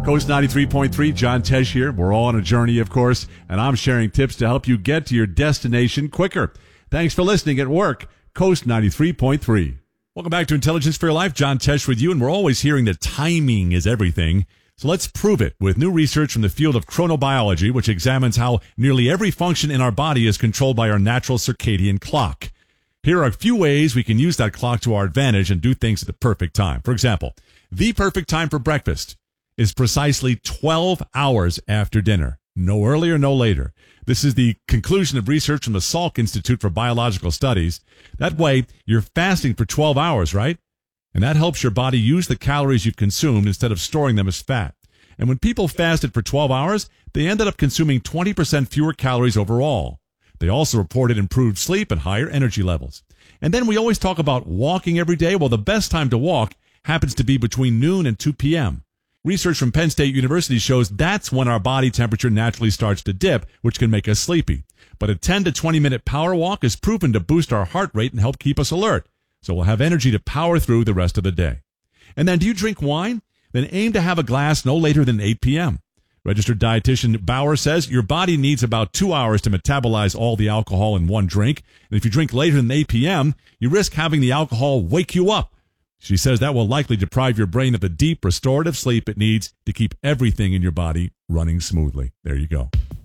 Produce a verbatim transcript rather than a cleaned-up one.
Coast ninety-three point three, John Tesh here. We're all on a journey, of course, and I'm sharing tips to help you get to your destination quicker. Thanks for listening at work. Coast ninety-three point three. Welcome back to Intelligence for Your Life. John Tesh with you, and we're always hearing that timing is everything. So let's prove it with new research from the field of chronobiology, which examines how nearly every function in our body is controlled by our natural circadian clock. Here are a few ways we can use that clock to our advantage and do things at the perfect time. For example, the perfect time for breakfast is precisely twelve hours after dinner. No earlier, no later. This is the conclusion of research from the Salk Institute for Biological Studies. That way, you're fasting for twelve hours, right? And that helps your body use the calories you've consumed instead of storing them as fat. And when people fasted for twelve hours, they ended up consuming twenty percent fewer calories overall. They also reported improved sleep and higher energy levels. And then we always talk about walking every day. Well, the best time to walk happens to be between noon and two p.m. Research from Penn State University shows that's when our body temperature naturally starts to dip, which can make us sleepy. But a ten to twenty minute power walk is proven to boost our heart rate and help keep us alert. So we'll have energy to power through the rest of the day. And then, do you drink wine? Then aim to have a glass no later than eight p.m. Registered dietitian Bauer says your body needs about two hours to metabolize all the alcohol in one drink. And if you drink later than eight p.m., you risk having the alcohol wake you up. She says that will likely deprive your brain of the deep restorative sleep it needs to keep everything in your body running smoothly. There you go.